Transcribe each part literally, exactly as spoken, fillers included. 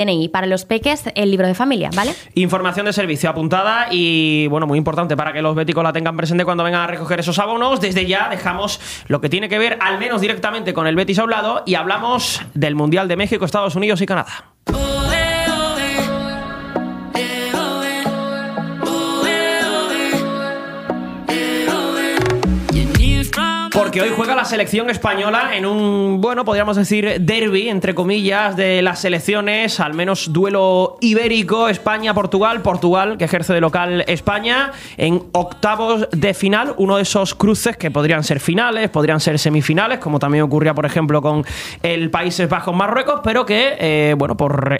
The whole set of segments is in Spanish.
N I, para los peques el libro de familia, ¿vale? Información de servicio apuntada y, bueno, muy importante para que los béticos la tengan presente cuando vengan a recoger esos abonos. Desde ya dejamos lo que tiene que ver, al menos directamente, con el Betis a un lado y hablamos del Mundial de México, Estados Unidos y Canadá. Porque hoy juega la selección española en un, bueno, podríamos decir derbi, entre comillas, de las selecciones, al menos duelo ibérico, España-Portugal, Portugal que ejerce de local España, en octavos de final, uno de esos cruces que podrían ser finales, podrían ser semifinales, como también ocurría, por ejemplo, con el Países Bajos-Marruecos, pero que, eh, bueno, por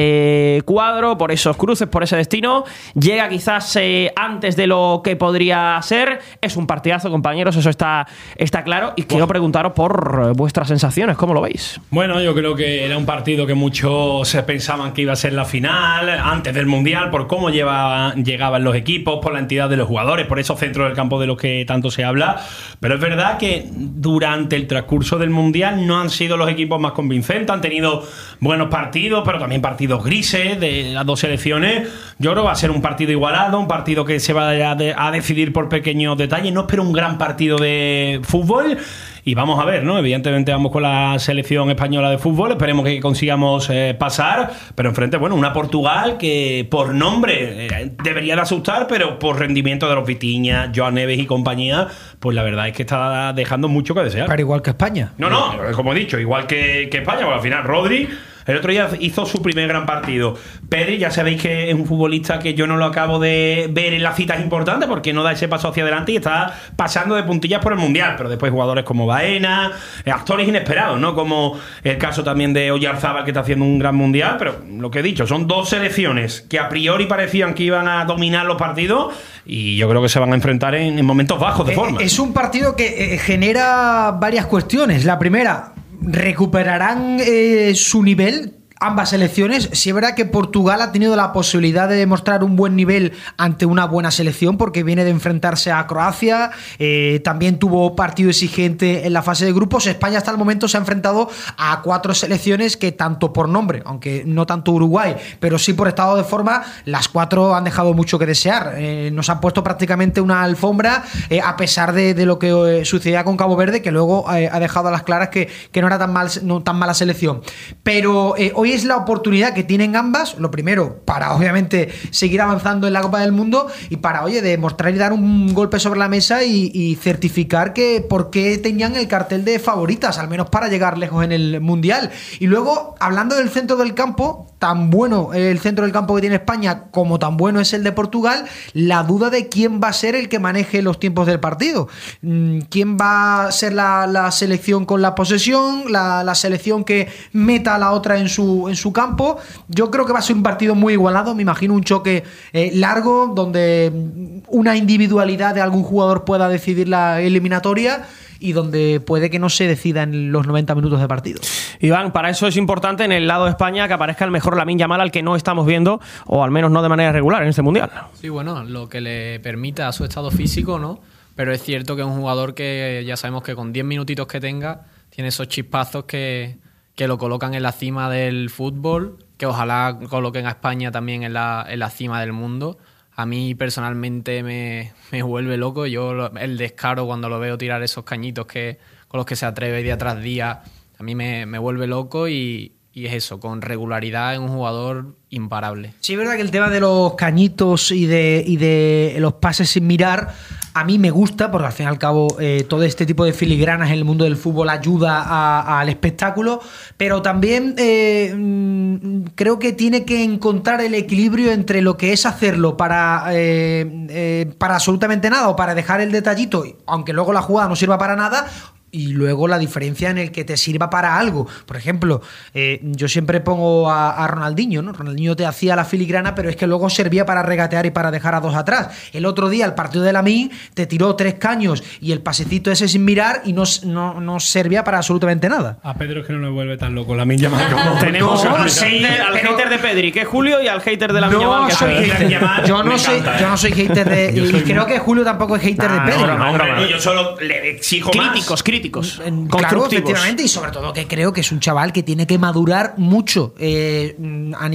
ese cuadro, por esos cruces, por ese destino, llega quizás eh, antes de lo que podría ser. Es un partidazo, compañeros, eso está... Está claro, y quiero preguntaros por vuestras sensaciones, ¿cómo lo veis? Bueno, yo creo que era un partido que muchos pensaban que iba a ser la final, antes del Mundial, por cómo lleva, llegaban los equipos, por la entidad de los jugadores, por esos centros del campo de los que tanto se habla. Pero es verdad que durante el transcurso del Mundial no han sido los equipos más convincentes, han tenido buenos partidos, pero también partidos grises de las dos selecciones. Yo creo que va a ser un partido igualado, un partido que se va a, de, a decidir por pequeños detalles. No espero un gran partido de fútbol y vamos a ver, ¿no? Evidentemente vamos con la selección española de fútbol, esperemos que consigamos eh, pasar, pero enfrente, bueno, una Portugal que por nombre eh, debería de asustar, pero por rendimiento de los Vitinha, Joan Neves y compañía, pues la verdad es que está dejando mucho que desear. Pero igual que España. No, no, como he dicho, igual que, que España, porque al final Rodri el otro día hizo su primer gran partido. Pedri, ya sabéis que es un futbolista que yo no lo acabo de ver en las citas importantes porque no da ese paso hacia adelante y está pasando de puntillas por el Mundial. Pero después jugadores como Baena, actores inesperados, ¿no? Como el caso también de Oyarzábal, que está haciendo un gran Mundial. Pero lo que he dicho, son dos selecciones que a priori parecían que iban a dominar los partidos y yo creo que se van a enfrentar en, en momentos bajos de forma. Es un partido que eh, genera varias cuestiones. La primera, ¿recuperarán eh, su nivel ambas selecciones? Sí es verdad que Portugal ha tenido la posibilidad de demostrar un buen nivel ante una buena selección porque viene de enfrentarse a Croacia, eh, también tuvo partido exigente en la fase de grupos. España hasta el momento se ha enfrentado a cuatro selecciones que tanto por nombre, aunque no tanto Uruguay, pero sí por estado de forma, las cuatro han dejado mucho que desear. Eh, nos han puesto prácticamente una alfombra, eh, a pesar de, de lo que eh, sucedía con Cabo Verde, que luego eh, ha dejado a las claras que, que no era tan, mal, no, tan mala selección. Pero eh, hoy es la oportunidad que tienen ambas, lo primero, para obviamente seguir avanzando en la Copa del Mundo y para, oye, demostrar y dar un golpe sobre la mesa y, y certificar que por qué tenían el cartel de favoritas, al menos para llegar lejos en el Mundial. Y luego, hablando del centro del campo, tan bueno el centro del campo que tiene España como tan bueno es el de Portugal, la duda de quién va a ser el que maneje los tiempos del partido. ¿Quién va a ser la, la selección con la posesión? La, la selección que meta a la otra en su, en su campo. Yo creo que va a ser un partido muy igualado. Me imagino un choque eh, largo donde una individualidad de algún jugador pueda decidir la eliminatoria y donde puede que no se decida en los noventa minutos de partido. Iván, para eso es importante en el lado de España que aparezca el mejor Lamine Yamal, al que no estamos viendo, o al menos no de manera regular en este Mundial. Sí, bueno, lo que le permita a su estado físico, ¿no? Pero es cierto que es un jugador que ya sabemos que con diez minutitos que tenga tiene esos chispazos que, que lo colocan en la cima del fútbol, que ojalá coloquen a España también en la, en la cima del mundo. A mí personalmente me, me vuelve loco. Yo el descaro cuando lo veo tirar esos cañitos que, con los que se atreve día tras día, a mí me, me vuelve loco y, y es eso, con regularidad es un jugador imparable. Sí, es verdad que el tema de los cañitos y de, y de los pases sin mirar a mí me gusta, porque al fin y al cabo eh, todo este tipo de filigranas en el mundo del fútbol ayuda a, a, al espectáculo, pero también eh, mmm, creo que tiene que encontrar el equilibrio entre lo que es hacerlo para, eh, eh, para absolutamente nada o para dejar el detallito, aunque luego la jugada no sirva para nada, y luego la diferencia en el que te sirva para algo. Por ejemplo, eh, yo siempre pongo a, a Ronaldinho, ¿no? Ronaldinho te hacía la filigrana, pero es que luego servía para regatear y para dejar a dos atrás. El otro día, el partido de Lamine, te tiró tres caños y el pasecito ese sin mirar y no, no, no servía para absolutamente nada. A Pedro es que no le vuelve tan loco Lamine Yamal como tenemos no, al, sí, hater, al pero... hater de Pedri, que es Julio, y al hater de Lamine Yamal, no que soy es hater. Yamal. Yo no, soy, encanta, yo no soy hater de... Yo y soy creo muy... que Julio tampoco es hater nah, de Pedri. No, no, no, no, yo solo le exijo críticos, más. críticos, Claro, constructivos. efectivamente, y sobre todo que creo que es un chaval que tiene que madurar mucho eh, a